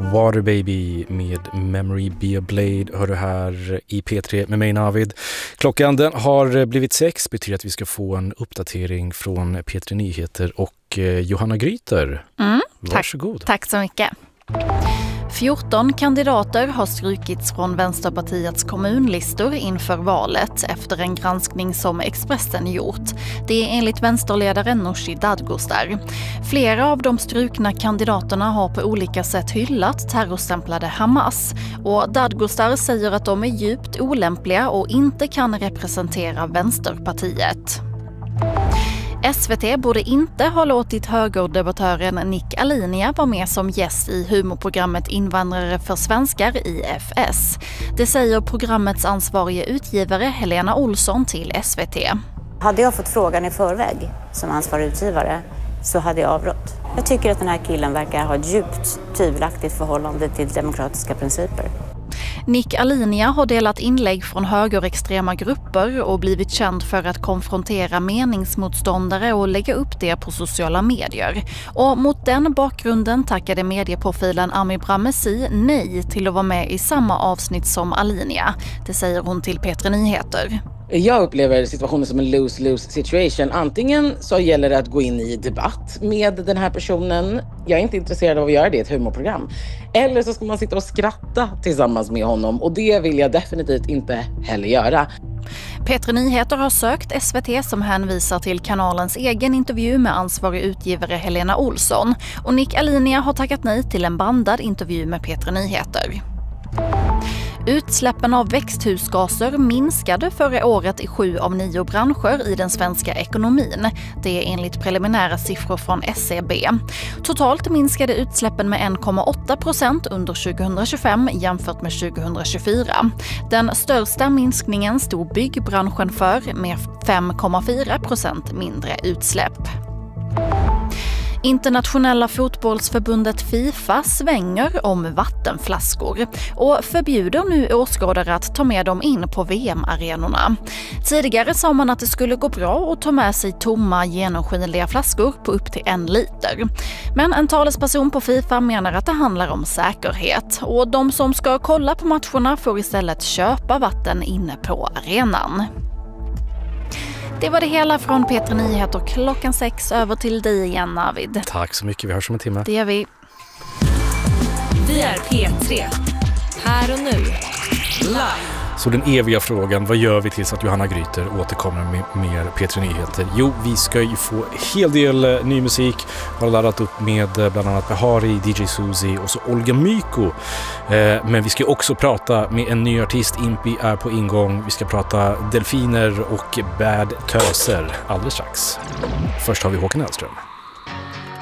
Water Baby med Memory Be a Blade hör du här i P3 med mig Navid. Klockan den har blivit 6, betyder att vi ska få en uppdatering från P3 Nyheter och Johanna Gryter. Varsågod. Tack så mycket. 14 kandidater har strukits från Vänsterpartiets kommunlistor inför valet efter en granskning som Expressen gjort. Det är enligt vänsterledaren Nooshi Dadgostar. Flera av de strukna kandidaterna har på olika sätt hyllat terrorstämplade Hamas. Och Dadgostar säger att de är djupt olämpliga och inte kan representera Vänsterpartiet. SVT borde inte ha låtit högerdebattören Nick Alinia vara med som gäst i humorprogrammet Invandrare för svenskar IFS. Det säger programmets ansvarige utgivare Helena Olsson till SVT. Hade jag fått frågan i förväg som ansvarig utgivare så hade jag avrått. Jag tycker att den här killen verkar ha ett djupt tvivelaktigt förhållande till demokratiska principer. Nick Alinia har delat inlägg från högerextrema grupper och blivit känd för att konfrontera meningsmotståndare och lägga upp det på sociala medier. Och mot den bakgrunden tackade medieprofilen Ami Bramesi nej till att vara med i samma avsnitt som Alinia. Det säger hon till P3 Nyheter. Jag upplever situationen som en lose-lose situation. Antingen så gäller det att gå in i debatt med den här personen. Jag är inte intresserad av att göra det i ett humorprogram. Eller så ska man sitta och skratta tillsammans med honom. Och det vill jag definitivt inte heller göra. P3 Nyheter har sökt SVT som hänvisar till kanalens egen intervju med ansvarig utgivare Helena Olsson. Och Nick Alinia har tackat nej till en bandad intervju med P3 Nyheter. Utsläppen av växthusgaser minskade förra året i 7 av 9 branscher i den svenska ekonomin. Det är enligt preliminära siffror från SCB. Totalt minskade utsläppen med 1,8% under 2025 jämfört med 2024. Den största minskningen stod byggbranschen för med 5,4% mindre utsläpp. Internationella fotbollsförbundet FIFA svänger om vattenflaskor och förbjuder nu åskådare att ta med dem in på VM-arenorna. Tidigare sa man att det skulle gå bra att ta med sig tomma genomskinliga flaskor på upp till 1 liter. Men en talesperson på FIFA menar att det handlar om säkerhet och de som ska kolla på matcherna får istället köpa vatten inne på arenan. Det var det hela från P3 Nyheter klockan 6 över till dig igen, Navid. Tack så mycket, vi hörs om en timme. Det gör vi. Vi är P3. Här och nu. Live. Så den eviga frågan, vad gör vi tills att Johanna Gryter återkommer med mer P3 Nyheter? Jo, vi ska ju få hel del ny musik. Har laddat upp med bland annat Behari, DJ Suzy och så Olga Myko. Men vi ska också prata med en ny artist, Impi är på ingång. Vi ska prata delfiner och bad töser alldeles strax. Först har vi Håkan Hellström.